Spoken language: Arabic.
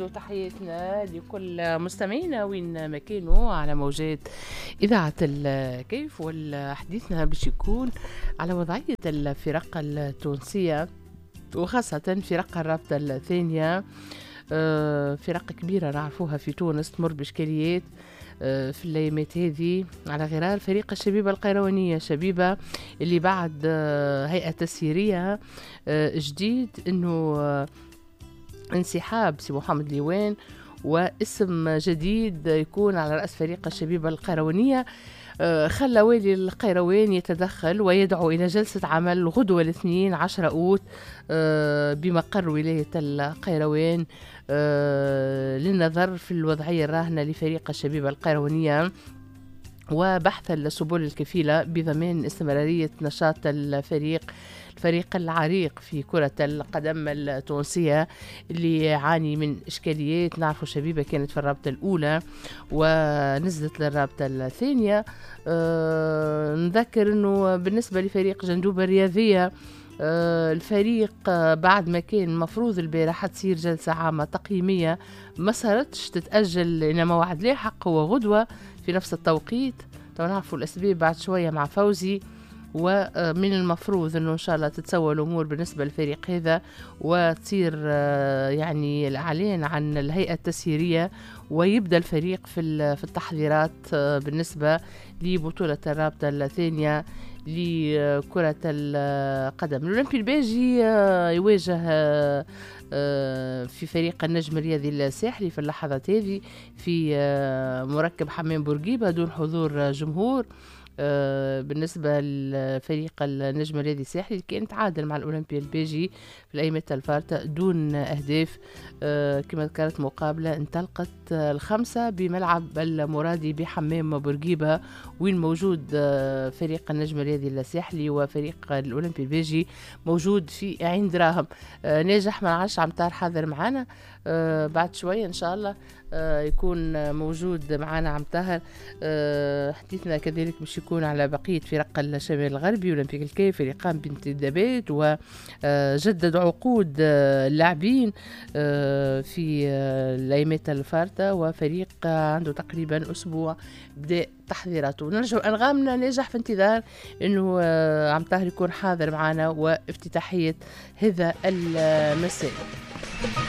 وتحياتنا لكل مستمعينا وين ما كانوا على موجات إذاعة الكيف. والحديثنا باش يكون على وضعية الفرق التونسية وخاصة فرق الرابطة الثانية. فرق كبيرة نعرفوها في تونس تمر بإشكاليات في الأيامات هذه، على غرار فريق الشبيبة القيروانية. شبيبة اللي بعد هيئة تسييرية جديد انه انسحاب سي محمد ليوان واسم جديد يكون على رأس فريق الشبيبة القيروانية، خلى والي القيروان يتدخل ويدعو إلى جلسة عمل غدوة الاثنين 10 أوت بمقر ولاية القيروان للنظر في الوضعية الراهنة لفريق الشبيبة القيروانية وبحث السبل الكفيلة بضمان استمرارية نشاط الفريق العريق في كرة القدم التونسية اللي يعاني من إشكاليات. نعرفوا شبيبة كانت في الرابطة الأولى ونزلت للرابطة الثانية. نذكر أنه بالنسبة لفريق جندوبة الرياضية الفريق بعد ما كان مفروض البارحة تصير جلسة عامة تقييمية ما صارتش، تتأجل إلى موعد لاحق هو غدوة في نفس التوقيت. طبعا نعرفوا الأسباب بعد شوية مع فوزي، ومن المفروض أنه إن شاء الله تتسوى الأمور بالنسبة للفريق هذا وتصير يعني الإعلان عن الهيئة التسييرية ويبدأ الفريق في التحضيرات بالنسبة لبطولة الرابطة الثانية لكرة القدم. الأولمبي الباجي يواجه في فريق النجم الرياضي الساحلي في اللحظات هذه في مركب حمام بورقيبة دون حضور جمهور. بالنسبة لفريق النجم الرياضي الساحلي كان تعادل مع الأولمبي الباجي في الأيامات الفارطة دون أهداف. كما ذكرت مقابلة انطلقت الخمسة بملعب المرادي بحمام بورقيبة وين موجود فريق النجم الرياضي الساحلي وفريق الأولمبي الباجي موجود في عين دراهم. ناجح منعش عمتار حاضر معنا بعد شوية إن شاء الله يكون موجود معنا عم طاهر. حديثنا كذلك مش يكون على بقية فرق الشمال الغربي أولمبيك الكيف فريقان بانتدابات وجدد عقود اللاعبين في الأيامات الفارطة وفريق عنده تقريبا أسبوع بدأ تحضيراته. نرجع أنغامنا ناجح في انتظار أنه عم طاهر يكون حاضر معنا وافتتاحية هذا المساء.